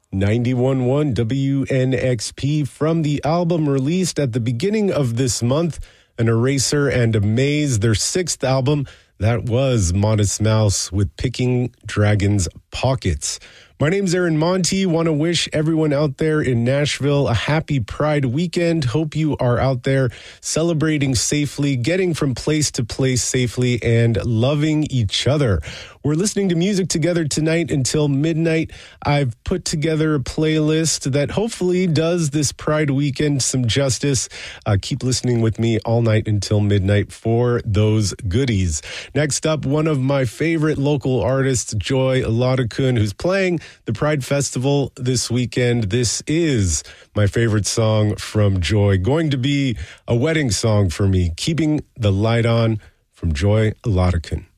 91.1 WNXP from the album released at the beginning of this month, An Eraser and a Maze, their sixth album. That was Modest Mouse with Picking Dragons Pockets. My name's Aaron Monty. Want to wish everyone out there in Nashville a happy Pride weekend. Hope you are out there celebrating safely, getting from place to place safely, and loving each other. We're listening to music together tonight until midnight. I've put together a playlist that hopefully does this Pride weekend some justice. Keep listening with me all night until midnight for those goodies. Next up, one of my favorite local artists, Joy Olatakun, who's playing the Pride Festival this weekend. This is my favorite song from Joy, going to be a wedding song for me, Keeping the Light On from Joy Olatakun.